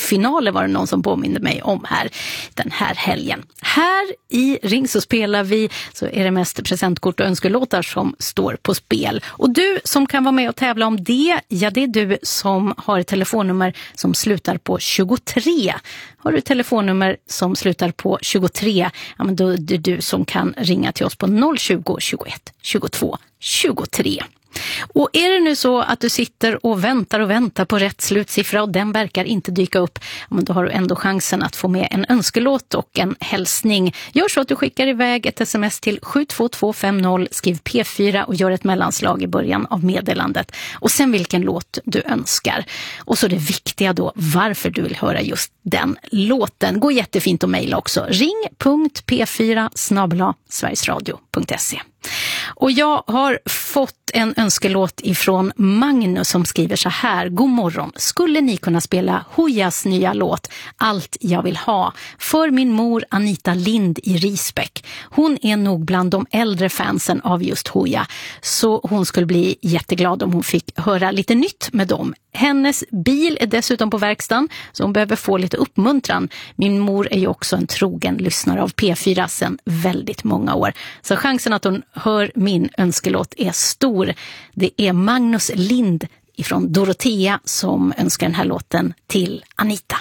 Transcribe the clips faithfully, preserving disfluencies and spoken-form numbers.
finaler var det någon som påminner mig om här den här helgen. Här i Ring så spelar vi, så är det mest presentkort och önskelåtar som står på spel. Och du som kan vara med och tävla om det, ja det är du som har ett telefonnummer som slutar på tjugotre. Har du ett telefonnummer som slutar på tjugotre, ja men då är det du som kan ringa till oss på noll tjugo, tjugoett, tjugotvå, tjugotre. Och är det nu så att du sitter och väntar och väntar på rätt slutsiffra och den verkar inte dyka upp, men då har du ändå chansen att få med en önskelåt och en hälsning. Gör så att du skickar iväg ett sms till sju två två fem noll, skriv P fyra och gör ett mellanslag i början av meddelandet. Och sen vilken låt du önskar. Och så det viktiga då, varför du vill höra just den låten. Går jättefint att mejla också. ring punkt p fyra snabel-a sverigesradio punkt se. Och jag har fått en önskelåt ifrån Magnus som skriver så här: god morgon, skulle ni kunna spela Hojas nya låt Allt jag vill ha för min mor Anita Lind i Risbäck. Hon är nog bland de äldre fansen av just Hoja, så hon skulle bli jätteglad om hon fick höra lite nytt med dem. Hennes bil är dessutom på verkstaden, så hon behöver få lite uppmuntran. Min mor är ju också en trogen lyssnare av P fyra sedan väldigt många år. Så chansen att hon hör min önskelåt är stor. Det är Magnus Lind ifrån Dorotea som önskar den här låten till Anita.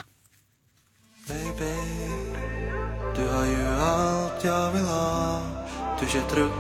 Baby, du har ju allt jag vill ha. Du köper upp